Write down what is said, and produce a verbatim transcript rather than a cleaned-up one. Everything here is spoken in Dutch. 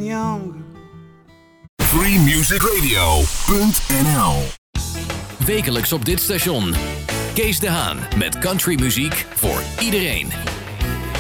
younger. free music radio punt n l Wekelijks op dit station. Kees de Haan met countrymuziek voor iedereen.